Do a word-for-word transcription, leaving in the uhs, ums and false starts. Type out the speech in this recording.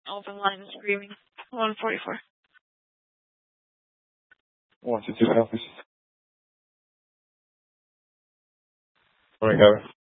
Open line and screaming. one forty-four. one two two copies. Morning, Kevin.